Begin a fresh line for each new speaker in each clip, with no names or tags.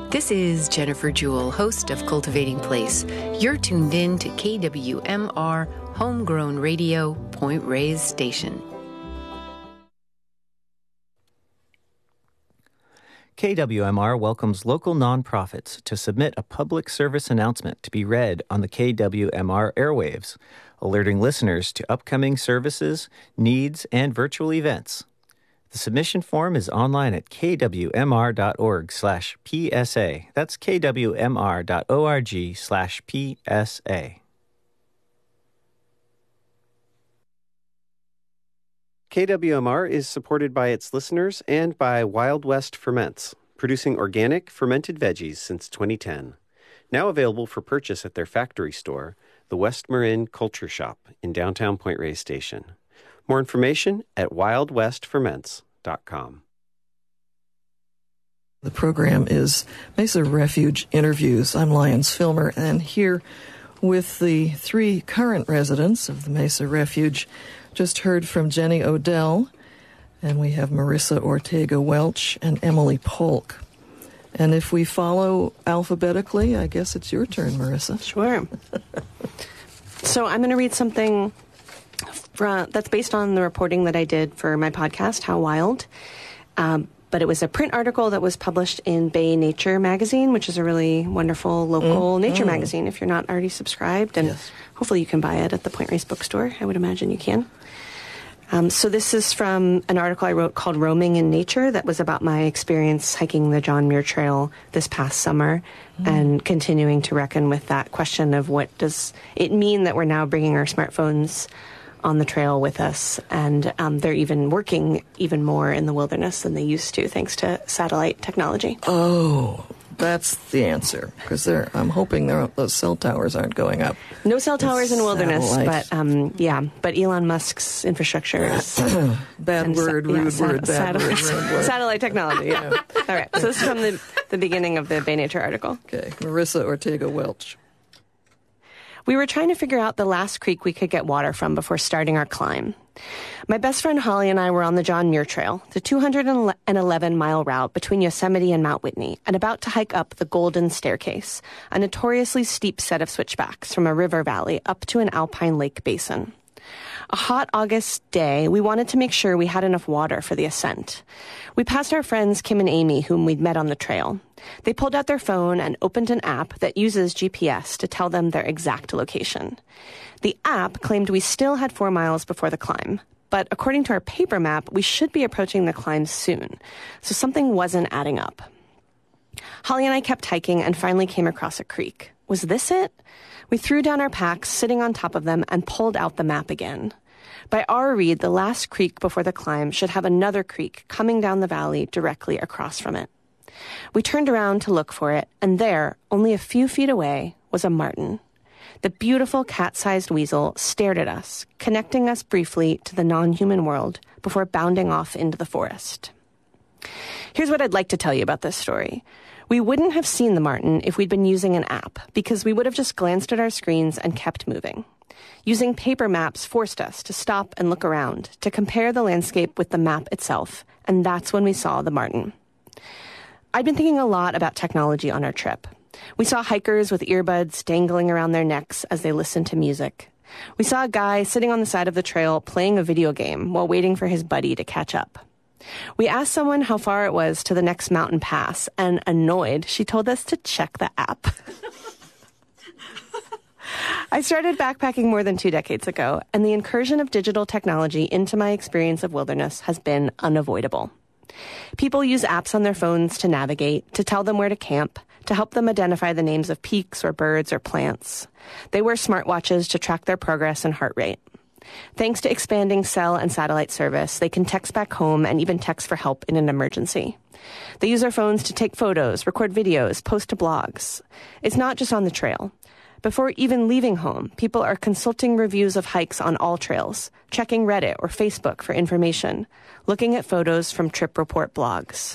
This is Jennifer Jewell, host of Cultivating Place. You're tuned in to KWMR Homegrown Radio, Point Reyes Station.
KWMR welcomes local nonprofits to submit a public service announcement to be read on the KWMR airwaves, alerting listeners to upcoming services, needs, and virtual events. The submission form is online at kwmr.org/PSA. That's kwmr.org/PSA. KWMR is supported by its listeners and by Wild West Ferments, producing organic, fermented veggies since 2010. Now available for purchase at their factory store, the West Marin Culture Shop in downtown Point Reyes Station. More information at wildwestferments.com.
The program is Mesa Refuge Interviews. I'm Lyons Filmer, and here with the three current residents of the Mesa Refuge. Just heard from Jenny Odell, and we have Marissa Ortega-Welch and Emily Polk. And if we follow alphabetically, I guess it's your turn, Marissa.
Sure. So I'm going to read something that's based on the reporting that I did for my podcast, How Wild. But it was a print article that was published in Bay Nature magazine, which is a really wonderful local nature magazine if you're not already subscribed. And hopefully you can buy it at the Point Reyes bookstore. I would imagine you can. So this is from an article I wrote called Roaming in Nature that was about my experience hiking the John Muir Trail this past summer and continuing to reckon with that question of what does it mean that we're now bringing our smartphones on the trail with us, and they're even working even more in the wilderness than they used to, thanks to satellite technology.
Oh, that's the answer, because I'm hoping those cell towers aren't going up.
No cell towers in the wilderness, but Elon Musk's infrastructure is...
bad word, rude word.
Satellite technology, yeah. All right, so this is from the beginning of the Bay Nature article.
Okay, Marissa Ortega-Welch.
We were trying to figure out the last creek we could get water from before starting our climb. My best friend Holly and I were on the John Muir Trail, the 211-mile route between Yosemite and Mount Whitney, and about to hike up the Golden Staircase, a notoriously steep set of switchbacks from a river valley up to an alpine lake basin. A hot August day, we wanted to make sure we had enough water for the ascent. We passed our friends Kim and Amy, whom we'd met on the trail. They pulled out their phone and opened an app that uses GPS to tell them their exact location. The app claimed we still had 4 miles before the climb, but according to our paper map, we should be approaching the climb soon, so something wasn't adding up. Holly and I kept hiking and finally came across a creek. Was this it? We threw down our packs, sitting on top of them, and pulled out the map again. By our read, the last creek before the climb should have another creek coming down the valley directly across from it. We turned around to look for it, and there, only a few feet away, was a marten. The beautiful cat-sized weasel stared at us, connecting us briefly to the non-human world before bounding off into the forest. Here's what I'd like to tell you about this story. We wouldn't have seen the marten if we'd been using an app, because we would have just glanced at our screens and kept moving. Using paper maps forced us to stop and look around, to compare the landscape with the map itself, and that's when we saw the marten. I'd been thinking a lot about technology on our trip. We saw hikers with earbuds dangling around their necks as they listened to music. We saw a guy sitting on the side of the trail playing a video game while waiting for his buddy to catch up. We asked someone how far it was to the next mountain pass, and annoyed, she told us to check the app. I started backpacking more than 2 decades ago, and the incursion of digital technology into my experience of wilderness has been unavoidable. People use apps on their phones to navigate, to tell them where to camp, to help them identify the names of peaks or birds or plants. They wear smartwatches to track their progress and heart rate. Thanks to expanding cell and satellite service, they can text back home and even text for help in an emergency. They use their phones to take photos, record videos, post to blogs. It's not just on the trail. Before even leaving home, people are consulting reviews of hikes on all trails, checking Reddit or Facebook for information, looking at photos from trip report blogs.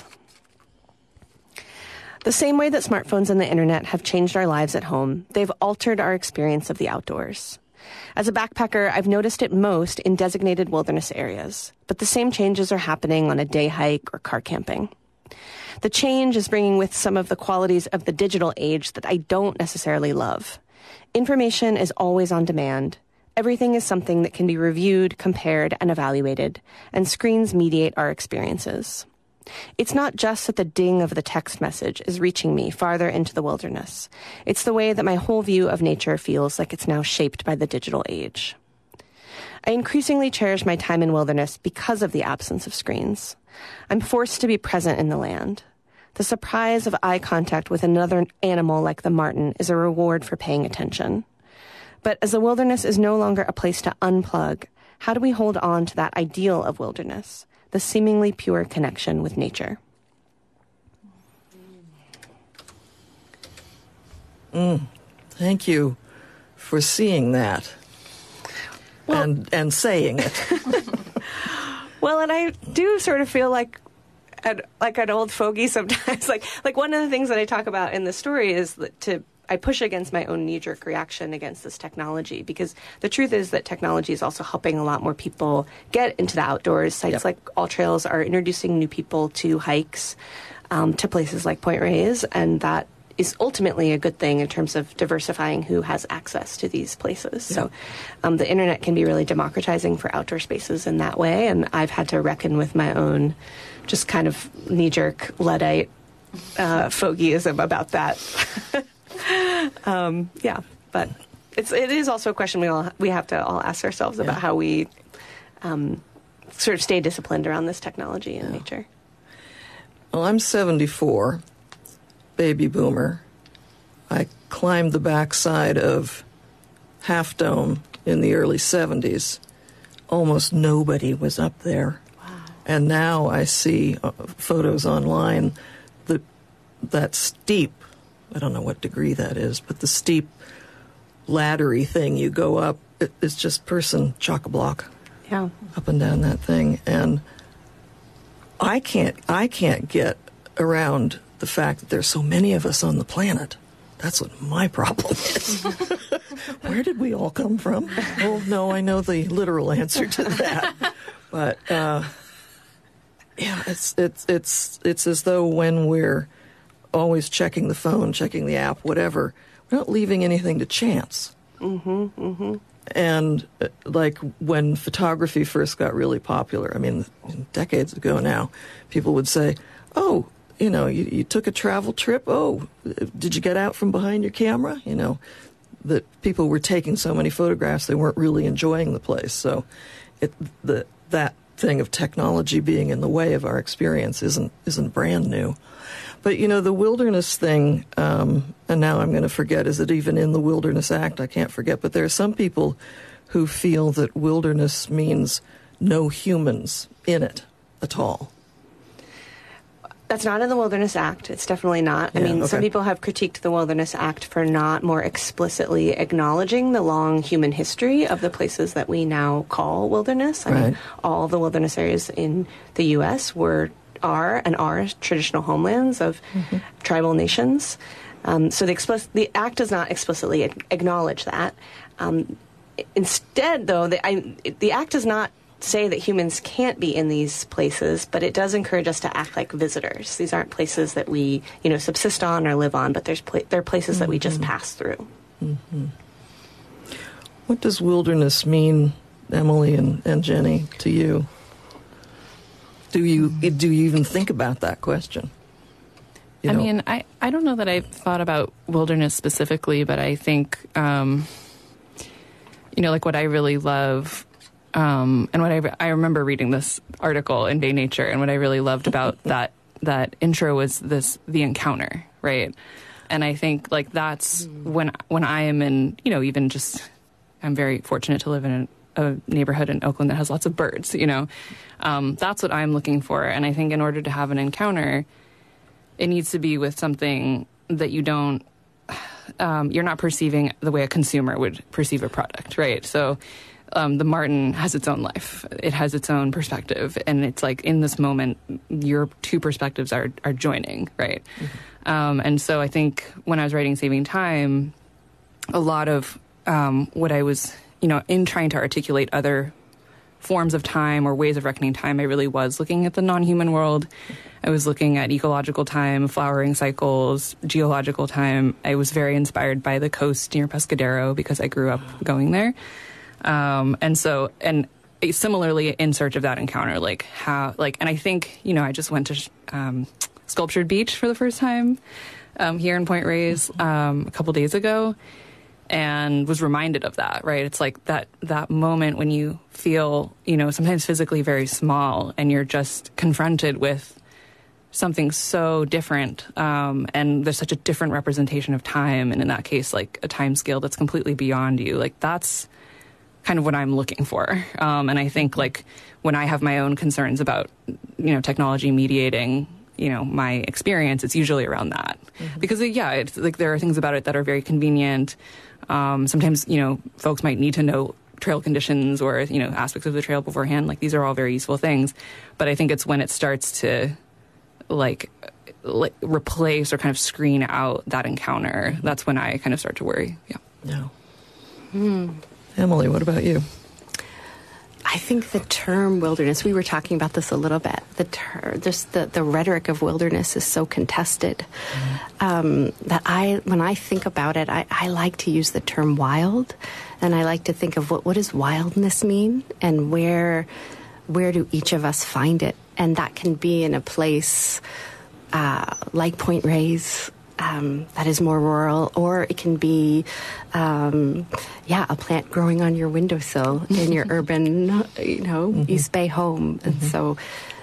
The same way that smartphones and the internet have changed our lives at home, they've altered our experience of the outdoors. As a backpacker, I've noticed it most in designated wilderness areas, but the same changes are happening on a day hike or car camping. The change is bringing with some of the qualities of the digital age that I don't necessarily love. Information is always on demand. Everything is something that can be reviewed, compared, and evaluated, and screens mediate our experiences. It's not just that the ding of the text message is reaching me farther into the wilderness. It's the way that my whole view of nature feels like it's now shaped by the digital age. I increasingly cherish my time in wilderness because of the absence of screens. I'm forced to be present in the land. The surprise of eye contact with another animal like the marten is a reward for paying attention. But as the wilderness is no longer a place to unplug, how do we hold on to that ideal of wilderness, the seemingly pure connection with nature?
Thank you for seeing that and saying it.
Well, and I do sort of feel like an old fogey sometimes. like one of the things that I talk about in the story is that I push against my own knee-jerk reaction against this technology, because the truth is that technology is also helping a lot more people get into the outdoors. Sites like All Trails are introducing new people to hikes, to places like Point Reyes, and that is ultimately a good thing in terms of diversifying who has access to these places. Yeah. So the internet can be really democratizing for outdoor spaces in that way, and I've had to reckon with my own just kind of knee-jerk Luddite fogeyism about that. But it is also a question we have to all ask ourselves about how we sort of stay disciplined around this technology and nature.
Well, I'm 74, baby boomer. I climbed the backside of Half Dome in the early 70s. Almost nobody was up there. Wow. And now I see photos online that steep, I don't know what degree that is, but the steep laddery thing you go up, it's just person chock-a-block up and down that thing. And I can't get around the fact that there's so many of us on the planet. That's what my problem is. Where did we all come from? Well, no, I know the literal answer to that. But it's as though when we're always checking the phone, checking the app, whatever, we're not leaving anything to chance. And like when photography first got really popular, I mean, decades ago now, people would say, oh, you took a travel trip? Oh, did you get out from behind your camera? That people were taking so many photographs, they weren't really enjoying the place. So that thing of technology being in the way of our experience isn't brand new. But, the wilderness thing, and now I'm going to forget, is it even in the Wilderness Act? I can't forget. But there are some people who feel that wilderness means no humans in it at all.
That's not in the Wilderness Act. It's definitely not. Some people have critiqued the Wilderness Act for not more explicitly acknowledging the long human history of the places that we now call wilderness. I mean, all the wilderness areas in the U.S. are traditional homelands of tribal nations. So the Act does not explicitly acknowledge that. Instead, though, the Act does not say that humans can't be in these places, but it does encourage us to act like visitors. These aren't places that we, subsist on or live on, but they're places that we just pass through.
What does wilderness mean, Emily and Jenny, to you? Do you even think about that question?
I mean, I don't know that I've thought about wilderness specifically, but I think, like what I really love, and what I remember reading this article in Bay Nature, and what I really loved about that intro was the encounter, right? And I think like that's when I am in, even just, I'm very fortunate to live in a neighborhood in Oakland that has lots of birds, that's what I'm looking for. And I think in order to have an encounter, it needs to be with something that you don't, you're not perceiving the way a consumer would perceive a product, right? So the marten has its own life. It has its own perspective. And it's like in this moment, your two perspectives are joining, right? And so I think when I was writing Saving Time, a lot of what I was, in trying to articulate other forms of time or ways of reckoning time, I really was looking at the non-human world. I was looking at ecological time, flowering cycles, geological time. I was very inspired by the coast near Pescadero because I grew up going there. And similarly in search of that encounter, and I think, I just went to Sculptured Beach for the first time here in Point Reyes a couple days ago, and was reminded of that, right? It's like that moment when you feel, sometimes physically very small, and you're just confronted with something so different, and there's such a different representation of time, and in that case, like a time scale that's completely beyond you. Like, that's kind of what I'm looking for. And I think, like, when I have my own concerns about, technology mediating, my experience, it's usually around that. Mm-hmm. Because, it's like there are things about it that are very convenient. Sometimes, folks might need to know trail conditions or, aspects of the trail beforehand. Like, these are all very useful things. But I think it's when it starts to, like replace or kind of screen out that encounter, mm-hmm. that's when I kind of start to worry. Yeah.
Emily, what about you?
I think the term wilderness, we were talking about this a little bit, the rhetoric of wilderness is so contested, that when I think about it, I like to use the term wild, and I like to think of what does wildness mean, and where do each of us find it? And that can be in a place like Point Reyes, that is more rural, or it can be, a plant growing on your windowsill in your urban, mm-hmm. East Bay home. Mm-hmm. And so,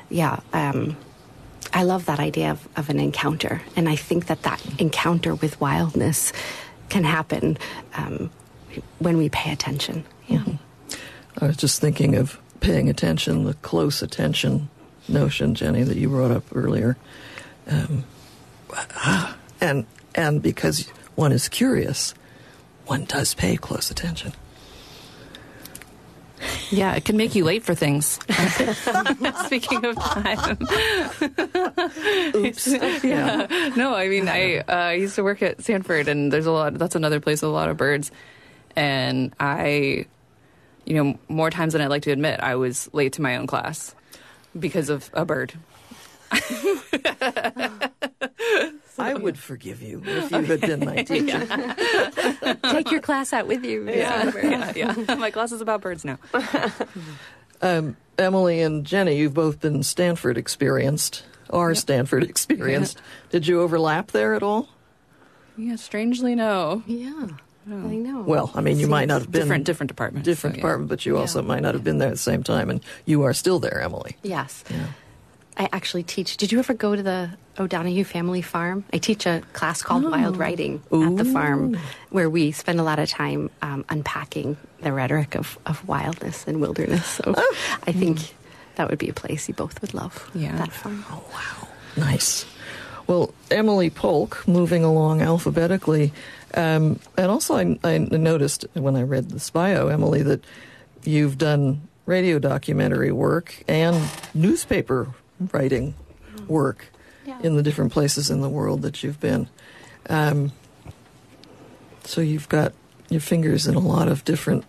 I love that idea of an encounter. And I think that encounter with wildness can happen when we pay attention. Yeah.
Mm-hmm. I was just thinking of paying attention, the close attention notion, Jenny, that you brought up earlier. And because one is curious, one does pay close attention.
Yeah, it can make you late for things. Speaking of time.
Oops.
Yeah. No, I mean, I used to work at Sanford, and that's another place with a lot of birds. And I, more times than I'd like to admit, I was late to my own class because of a bird.
I would forgive you if you had been my teacher.
Yeah. Take your class out with you.
Yeah. My class is about birds now.
Emily and Jenny, you've both been Stanford experienced. Stanford experienced. Yeah. Did you overlap there at all?
Yeah, strangely, no.
Yeah. No. I know.
Well, I mean, you might not have been...
Different department.
Different department, but you also might not have been there at the same time, and you are still there, Emily.
Yes.
Yeah.
I actually teach. Did you ever go to the O'Donoghue family farm? I teach a class called Wild Writing at the farm, where we spend a lot of time unpacking the rhetoric of wildness and wilderness. So I think that would be a place you both would love, that farm.
Oh, wow. Nice. Well, Emily Polk, moving along alphabetically, and also I noticed when I read this bio, Emily, that you've done radio documentary work and newspaper writing work in the different places in the world that you've been. So you've got your fingers in a lot of different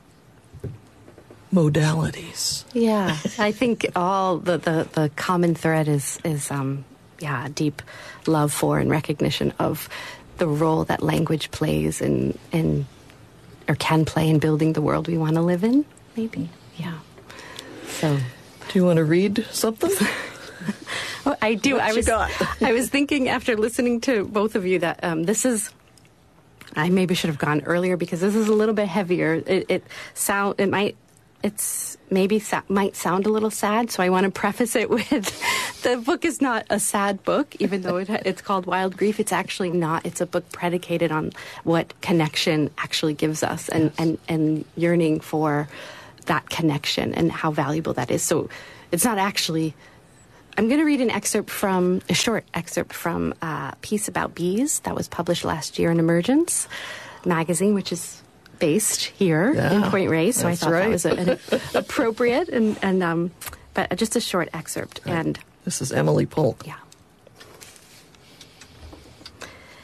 modalities.
Yeah, I think all the common thread is a deep love for and recognition of the role that language plays in or can play in building the world we want to live in, maybe. Yeah. So,
do you want to read something?
Oh, I do.
I
was thinking after listening to both of you that this is. I maybe should have gone earlier because this is a little bit heavier. Might sound a little sad, so I want to preface it with the book is not a sad book, even though it's called Wild Grief. It's actually not. It's a book predicated on what connection actually gives us and yearning for that connection and how valuable that is. So it's not actually. I'm going to read a short excerpt from a piece about bees that was published last year in Emergence magazine, which is based here in Point Reyes. So I thought that was an appropriate but just a short excerpt. Right. And
this is Emily Polk.
Yeah.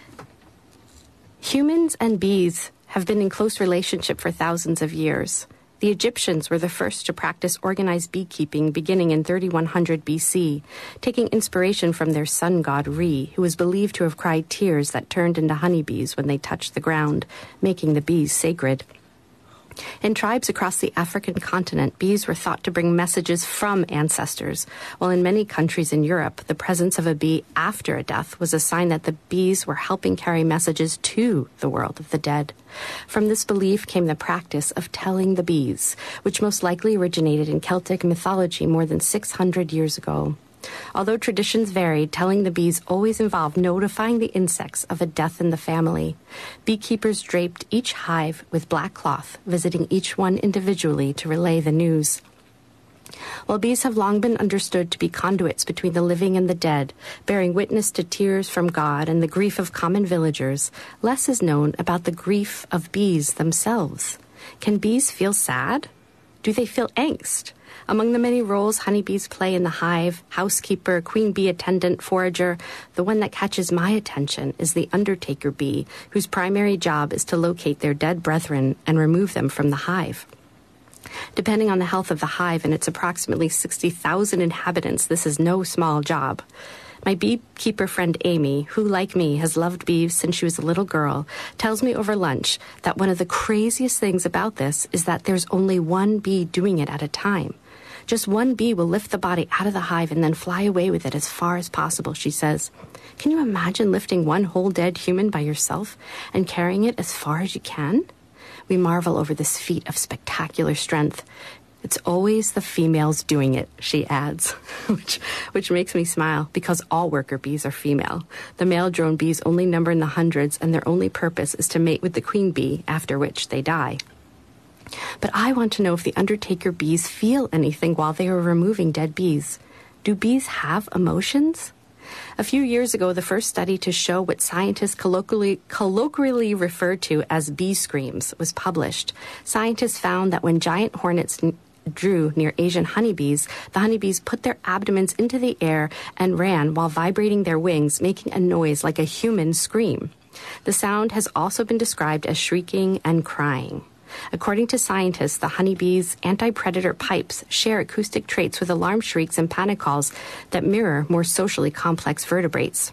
Humans and bees have been in close relationship for thousands of years.
The Egyptians were the first to practice organized beekeeping beginning in 3100 BC, taking inspiration from their sun god Re, who was believed to have cried tears that turned into honeybees when they touched the ground, making the bees sacred. In tribes across the African continent, bees were thought to bring messages from ancestors, while in many countries in Europe, the presence of a bee after a death was a sign that the bees were helping carry messages to the world of the dead. From this belief came the practice of telling the bees, which most likely originated in Celtic mythology more than 600 years ago. Although traditions varied, telling the bees always involved notifying the insects of a death in the family. Beekeepers draped each hive with black cloth, visiting each one individually to relay the news. While bees have long been understood to be conduits between the living and the dead, bearing witness to tears from God and the grief of common villagers, less is known about the grief of bees themselves. Can bees feel sad? Do they feel angst? Among the many roles honeybees play in the hive, housekeeper, queen bee attendant, forager, the one that catches my attention is the undertaker bee, whose primary job is to locate their dead brethren and remove them from the hive. Depending on the health of the hive and its approximately 60,000 inhabitants, this is no small job. My beekeeper friend Amy, who, like me, has loved bees since she was a little girl, tells me over lunch that one of the craziest things about this is that there's only one bee doing it at a time. Just one bee will lift the body out of the hive and then fly away with it as far as possible, she says. Can you imagine lifting one whole dead human by yourself and carrying it as far as you can? We marvel over this feat of spectacular strength. It's always the females doing it, she adds, which makes me smile because all worker bees are female. The male drone bees only number in the hundreds, and their only purpose is to mate with the queen bee, after which they die. But I want to know if the undertaker bees feel anything while they are removing dead bees. Do bees have emotions? A few years ago, the first study to show what scientists colloquially refer to as bee screams was published. Scientists found that when giant hornets drew near Asian honeybees, the honeybees put their abdomens into the air and ran while vibrating their wings, making a noise like a human scream. The sound has also been described as shrieking and crying. According to scientists, the honeybees' anti-predator pipes share acoustic traits with alarm shrieks and panic calls that mirror more socially complex vertebrates.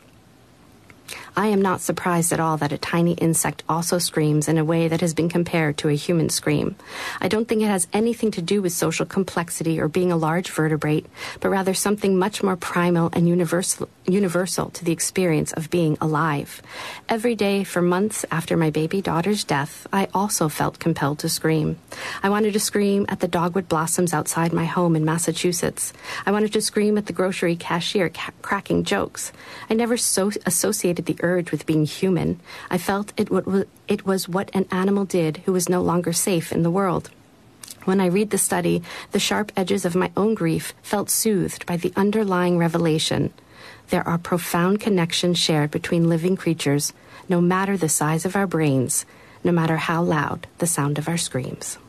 I am not surprised at all that a tiny insect also screams in a way that has been compared to a human scream. I don't think it has anything to do with social complexity or being a large vertebrate, but rather something much more primal and universal to the experience of being alive. Every day for months after my baby daughter's death, I also felt compelled to scream. I wanted to scream at the dogwood blossoms outside my home in Massachusetts. I wanted to scream at the grocery cashier cracking jokes. I never so associated the urge with being human. I felt it was what an animal did who was no longer safe in the world. When I read the study, the sharp edges of my own grief felt soothed by the underlying revelation. There are profound connections shared between living creatures, no matter the size of our brains, no matter how loud the sound of our screams.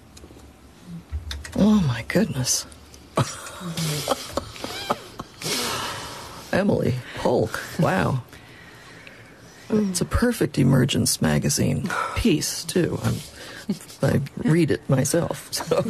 Oh, my goodness. Emily Polk, wow. It's a perfect emergence magazine piece, too. I read it myself. So.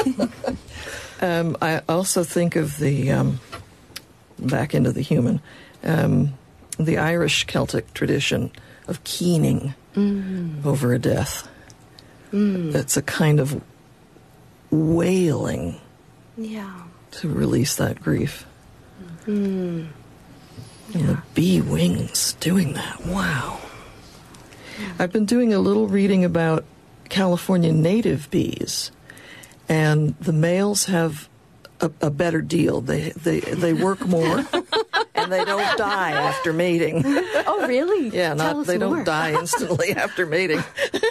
I also think of the, back into the human, the Irish Celtic tradition of keening over a death. It's a kind of wailing to release that grief. And the bee wings doing that. Wow. I've been doing a little reading about California native bees, and the males have a better deal. They work more, and they don't die after mating.
Oh, really?
Yeah, they don't die instantly after mating.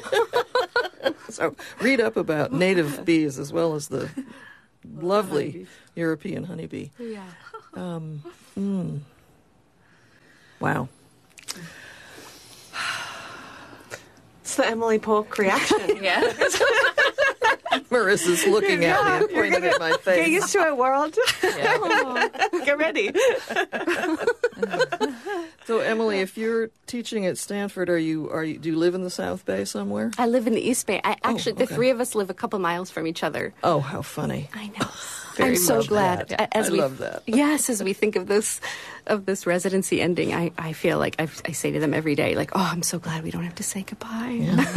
So read up about native bees as well as the lovely European honeybee.
Yeah.
Wow.
It's the Emily Polk reaction.
Yeah.
Marissa's looking at me and pointing at my face.
Get used to it, world.
Yeah.
Get ready.
So, Emily, if you're teaching at Stanford, do you live in the South Bay somewhere?
I live in the East Bay. The
okay.
three of us live a couple miles from each other.
Oh, how funny.
I know.
Very
I'm so
much
glad.
that. I love that.
Yes, as we think of this residency ending, I feel like I say to them every day, like, oh, I'm so glad we don't have to say goodbye.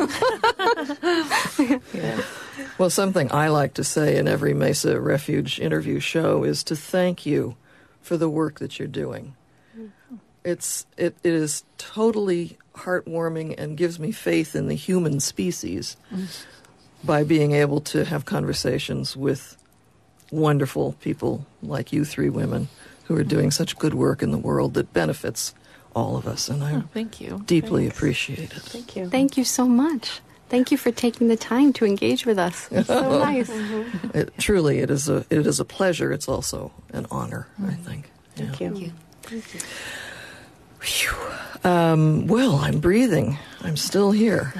Yeah. Well, something I like to say in every Mesa Refuge interview show is to thank you for the work that you're doing. It is totally heartwarming and gives me faith in the human species by being able to have conversations with wonderful people like you three women who are doing such good work in the world that benefits all of us. And I
thank you.
deeply appreciate it.
Thank you.
Thank you so much. Thank you for taking the time to engage with us. It's so nice.
Truly, it is a pleasure. It's also an honor, I think. Yeah.
Thank you.
Whew. Well, I'm breathing. I'm still here.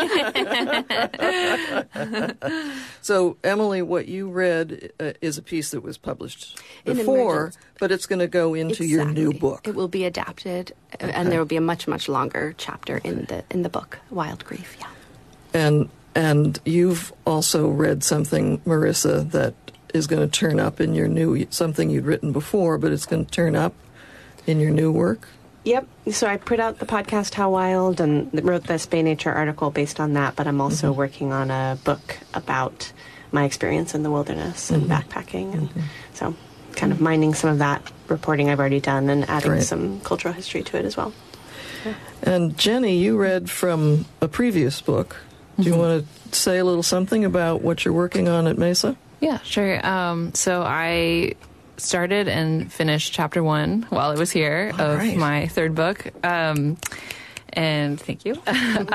So, Emily, what you read is a piece that was published before, but it's going to go into your new book.
It will be adapted, and there will be a much, much longer chapter in the book, Wild Grief. Yeah.
And you've also read something, Marissa, that is going to turn up in your new, something you'd written before, but it's going to turn up in your new work?
Yep. So I put out the podcast How Wild and wrote the Spay Nature article based on that, but I'm also working on a book about my experience in the wilderness and backpacking. And so kind of mining some of that reporting I've already done and adding some cultural history to it as well. Yeah.
And Jenny, you read from a previous book. Do you want to say a little something about what you're working on at Mesa?
Yeah, sure. So I started and finished chapter 1 while I was here my third book. And thank you.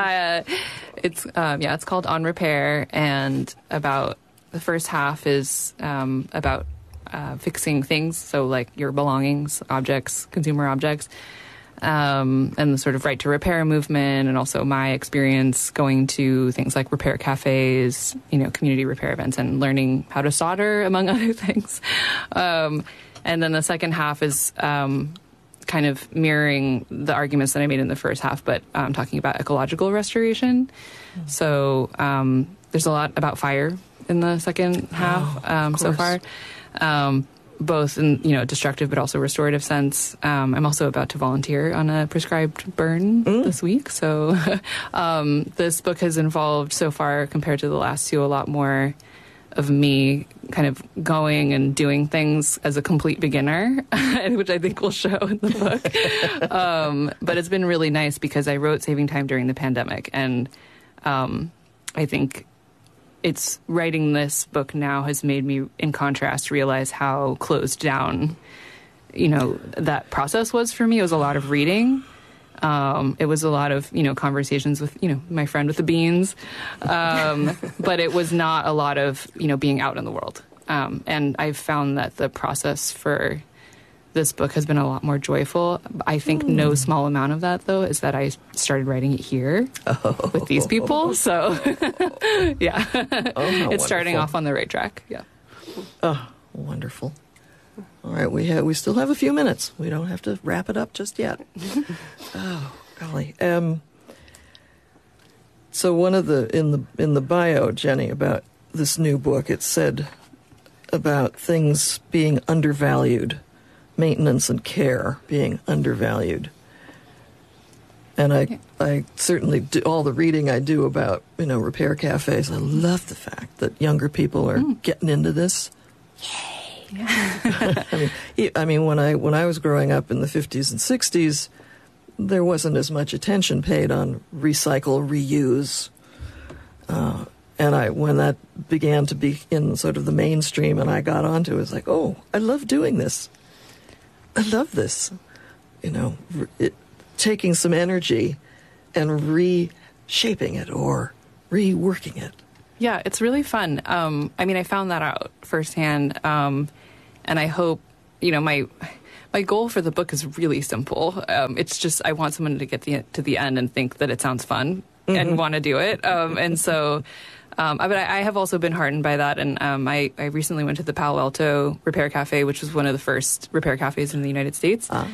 It's called On Repair, and about the first half is about fixing things, so like your belongings, objects, consumer objects, and the sort of right to repair movement, and also my experience going to things like repair cafes, community repair events, and learning how to solder, among other things. And then the second half is kind of mirroring the arguments that I made in the first half, but talking about ecological restoration. So there's a lot about fire in the second half so far. Both in destructive but also restorative sense. I'm also about to volunteer on a prescribed burn this week. So this book has involved so far, compared to the last two, a lot more of me kind of going and doing things as a complete beginner, which I think will show in the book. But it's been really nice because I wrote Saving Time during the pandemic, and I think it's writing this book now has made me, in contrast, realize how closed down, that process was for me. It was a lot of reading. It was a lot of, conversations with, my friend with the beans. But it was not a lot of, being out in the world. And I've found that the process for this book has been a lot more joyful. I think no small amount of that, though, is that I started writing it here with these people. So, yeah, it's starting off on the right track. Yeah.
Oh, wonderful. All right, we still have a few minutes. We don't have to wrap it up just yet. Oh, golly. So one of in the bio, Jenny, about this new book, it said about things being undervalued. Maintenance and care being undervalued. And I certainly do all the reading I do about, repair cafes. I love the fact that younger people are getting into this. Yay! I mean, when I was growing up in the 50s and 60s, there wasn't as much attention paid on recycle, reuse. And when that began to be in sort of the mainstream and I got onto it, it was like, oh, I love doing this. I love this, taking some energy and reshaping it or reworking it.
Yeah, it's really fun. I found that out firsthand, and I hope, my goal for the book is really simple. It's just I want someone to get to the end and think that it sounds fun and want to do it. And so... but I have also been heartened by that, and I recently went to the Palo Alto Repair Cafe, which was one of the first repair cafes in the United States.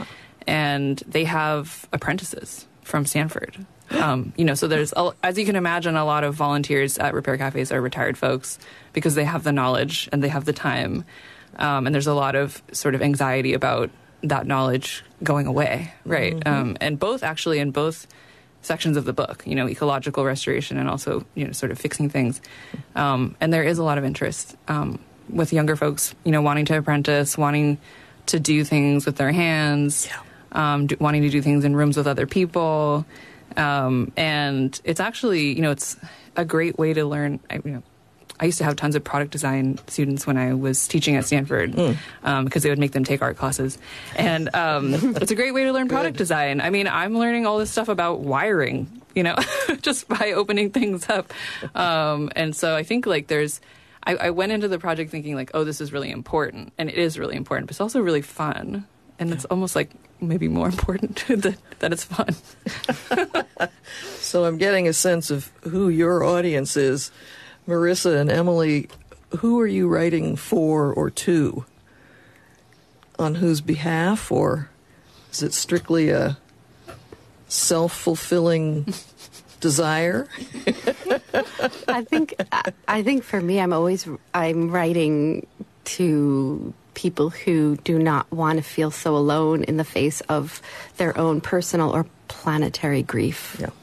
and they have apprentices from Stanford. So there's, as you can imagine, a lot of volunteers at repair cafes are retired folks because they have the knowledge and they have the time. And there's a lot of sort of anxiety about that knowledge going away, right? Mm-hmm. And in both sections of the book, ecological restoration and also, sort of fixing things. And there is a lot of interest with younger folks, wanting to apprentice, wanting to do things with their hands, wanting to do things in rooms with other people. And it's actually, it's a great way to learn. I used to have tons of product design students when I was teaching at Stanford because they would make them take art classes. And it's a great way to learn product design. I mean, I'm learning all this stuff about wiring, just by opening things up. And so I think I went into the project thinking this is really important. And it is really important, but it's also really fun. And it's almost maybe more important that it's fun.
So I'm getting a sense of who your audience is. Marissa and Emily, who are you writing for or to? On whose behalf? Or is it strictly a self-fulfilling desire?
I think for me, I'm writing to people who do not want to feel so alone in the face of their own personal or planetary grief.
Yeah.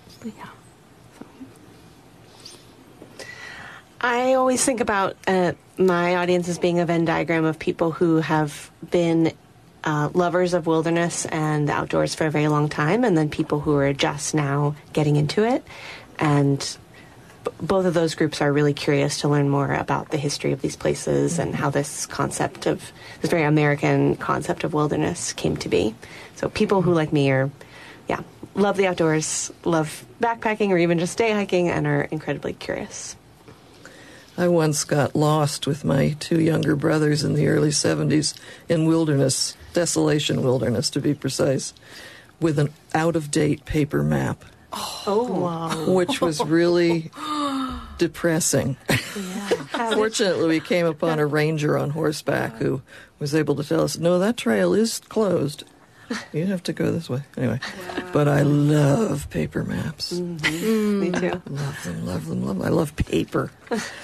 I always think about my audience as being a Venn diagram of people who have been lovers of wilderness and the outdoors for a very long time, and then people who are just now getting into it. And both of those groups are really curious to learn more about the history of these places and how this very American concept of wilderness came to be. So people who, like me, love the outdoors, love backpacking or even just day hiking, and are incredibly curious.
I once got lost with my two younger brothers in the early 70s in wilderness, Desolation Wilderness to be precise, with an out-of-date paper map.
Oh, wow.
Which was really depressing. Yeah. Fortunately, we came upon a ranger on horseback who was able to tell us, no, that trail is closed. You have to go this way. Anyway, but I love paper maps.
Mm-hmm. Me too.
Love them. I love paper.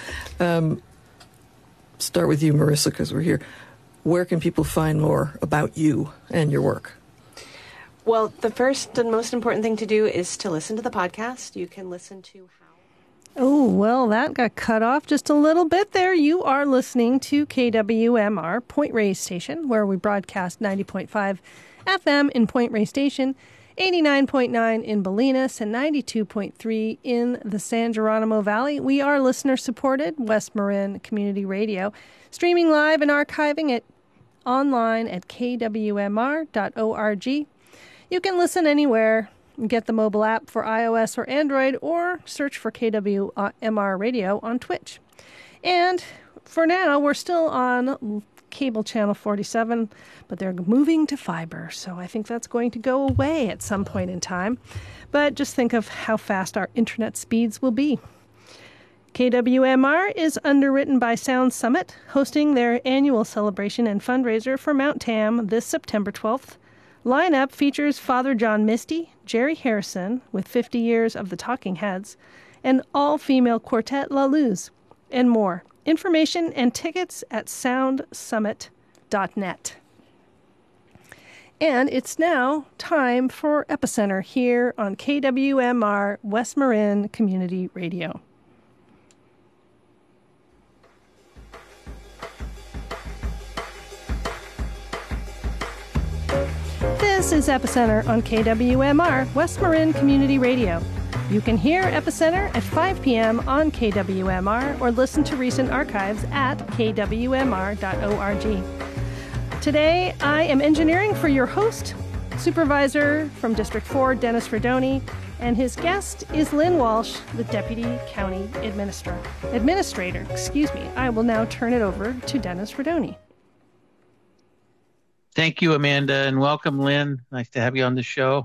Start with you, Marissa, because we're here. Where can people find more about you and your work?
Well, the first and most important thing to do is to listen to the podcast. You can listen to how...
Oh, well, that got cut off just a little bit there. You are listening to KWMR, Point Reyes Station, where we broadcast 90.5 FM in Point Reyes Station, 89.9 in Bolinas, and 92.3 in the San Geronimo Valley. We are listener-supported, West Marin Community Radio, streaming live and archiving online at kwmr.org. You can listen anywhere and get the mobile app for iOS or Android, or search for KWMR Radio on Twitch. And for now, we're still on cable channel 47, but they're moving to fiber, so I think that's going to go away at some point in time. But just think of how fast our internet speeds will be. KWMR is underwritten by Sound Summit, hosting their annual celebration and fundraiser for Mount Tam this September 12th. Lineup features Father John Misty, Jerry Harrison, with 50 years of the Talking Heads, and all-female quartet La Luz, and more. Information and tickets at soundsummit.net. And it's now time for Epicenter here on KWMR West Marin Community Radio. This is Epicenter on KWMR West Marin Community Radio. You can hear Epicenter at 5 p.m. on KWMR or listen to recent archives at kwmr.org. Today, I am engineering for your host, supervisor from District 4, Dennis Fredoni, and his guest is Lynn Walsh, the Deputy County Administrator. I will now turn it over to Dennis Fredoni.
Thank you, Amanda, and welcome, Lynn. Nice to have you on the show.